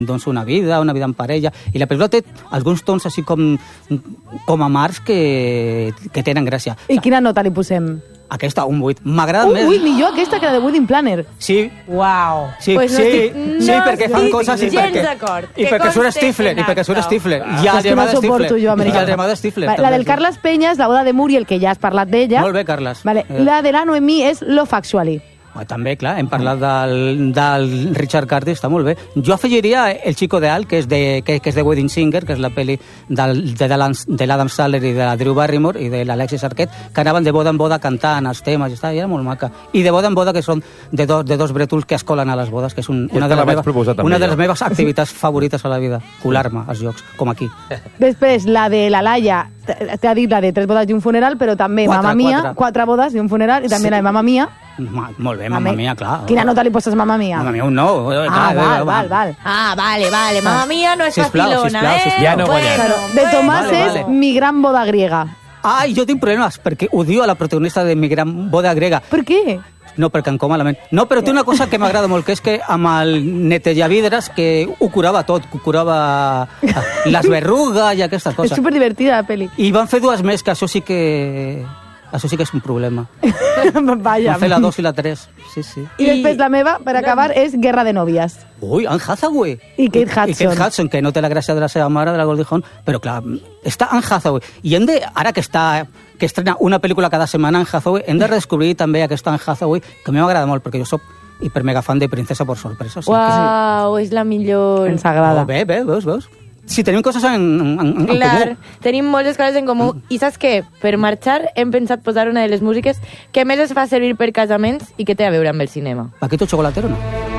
doncs una vida en parella, i la pel·lícula té alguns tons així com amargs que tenen gràcia. I quina nota li posem? Aquesta, un 8. M'agrada més... Un 8 millor aquesta que la de Wedding Planner. Sí. Uau. Sí, pues sí, perquè fan coses i perquè surt Stifler, i perquè surt Stifler. Ja el tema de Stifler. La del Carles Peñas, la boda de Muriel, que ja has parlat d'ella. Molt bé, Carles. Vale. La de la Noemí és Love Actually. També, clar, hem parlat del Richard Curtis, està molt bé. Jo afegiria El Chico de Al, que és de Wedding Singer, que és la pel·li de l'Adam Sandler i de la Drew Barrymore i de l'Alexis Arquette, que anaven de boda en boda cantant els temes, i era molt maca. I de boda en boda, que són de dos brètols que es colen a les bodes, que és una de les meves activitats favorites a la vida, colar-me als llocs, com aquí. Després, la de la Laia, t'ha dit la de 3 bodes i un funeral, però també Mamma Mia, 4 bodes i un funeral, i també la de Mamma Mia. Molt bé, Mamma Mia, clar. Quina nota li poses a Mamma Mia? Mamma Mia, un 9. Val. Ah, vale. Mamma Mia no és facilona, Ja no guanyem. De Tomàs és Mi gran boda griega. Jo tinc problemes, perquè odio a la protagonista de Mi gran boda grega. Per què? No, perquè em coma la ment. No, però té una cosa que m'agrada molt, que és que amb el netejavidres que ho curava tot, curava les verrugues i aquestes coses. És superdivertida la pel·li. I van fer 2 més, que això sí que és un problema. Vaja. Van fer la 2 i la 3. Sí. I després la meva, per acabar, és Guerra de nòvies. Ui, Anne Hathaway. I Kate Hudson, que no té la gràcia de la seva mare, de la Goldie Hawn, però clar, està Anne Hathaway. I ara que estrena una pel·lícula cada setmana Anne Hathaway, hem de redescobrir també aquesta Anne Hathaway, que a mi m'agrada molt, perquè jo soc hiper mega fan de Princesa por sorpresa. Uau, és la millor. Ens agrada. Veus? Sí, tenim coses en comú. Tenim moltes coses en comú. I saps què? Per marxar hem pensat posar una de les músiques que més es fa servir per casaments i que té a veure amb el cinema. Paquito Chocolatero, no?